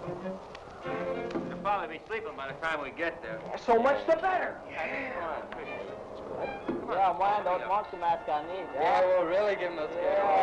He'll probably be sleeping by the time we get there. So much the better. Yeah, man, don't mark the mask on me. Yeah, we'll really give him a scare.